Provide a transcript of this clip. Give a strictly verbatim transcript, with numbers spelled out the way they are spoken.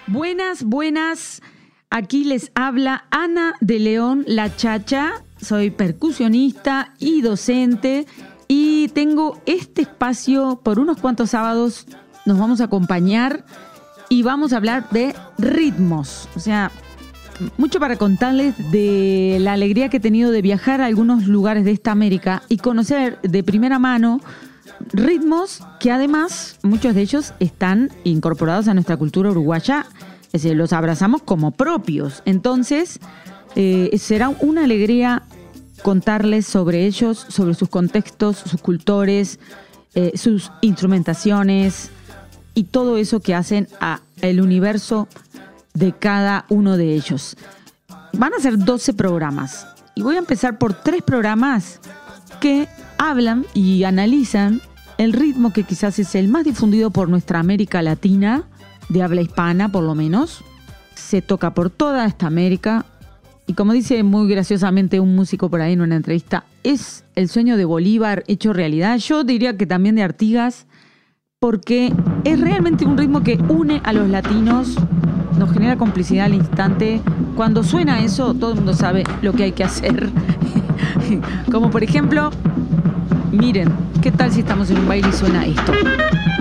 Buenas, buenas. Aquí les habla Ana de León, la Chacha. Soy percusionista y docente y tengo este espacio por unos cuantos sábados. Nos vamos a acompañar y vamos a hablar de ritmos. O sea, mucho para contarles de la alegría que he tenido de viajar a algunos lugares de esta América y conocer de primera mano ritmos que además muchos de ellos están incorporados a nuestra cultura uruguaya, es decir, los abrazamos como propios. Entonces, eh, será una alegría contarles sobre ellos, sobre sus contextos, sus cultores, eh, sus instrumentaciones y todo eso que hacen a el universo de cada uno de ellos. Van a ser doce programas y voy a empezar por tres programas que hablan y analizan el ritmo que quizás es el más difundido por nuestra América Latina, de habla hispana por lo menos. Se toca por toda esta América y, como dice muy graciosamente un músico por ahí en una entrevista, es el sueño de Bolívar hecho realidad. Yo diría que también de Artigas, porque es realmente un ritmo que une a los latinos, nos genera complicidad al instante. Cuando suena eso, todo el mundo sabe lo que hay que hacer. Como por ejemplo, miren, ¿qué tal si estamos en un baile y suena esto?